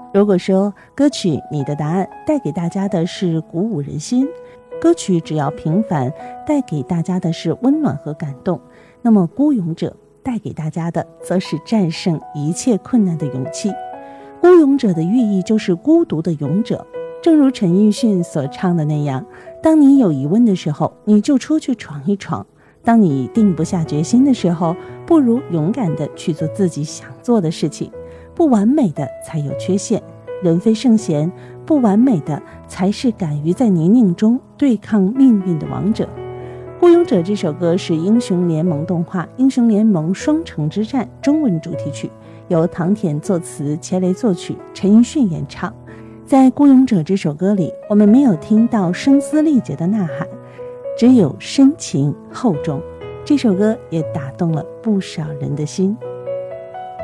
如果说歌曲《你的答案》带给大家的是鼓舞人心，歌曲《只要平凡》带给大家的是温暖和感动，那么《孤勇者》带给大家的则是战胜一切困难的勇气。孤勇者的寓意就是孤独的勇者，正如陈奕迅所唱的那样，当你有疑问的时候，你就出去闯一闯，当你定不下决心的时候，不如勇敢地去做自己想做的事情。不完美的才有缺陷，人非圣贤，不完美的才是敢于在泥泞中对抗命运的王者。孤勇者这首歌是英雄联盟动画《英雄联盟双城之战》中文主题曲，由唐田作词，钱雷作曲，陈奕迅演唱。在孤勇者这首歌里，我们没有听到声嘶力竭的呐喊，只有深情厚重。这首歌也打动了不少人的心。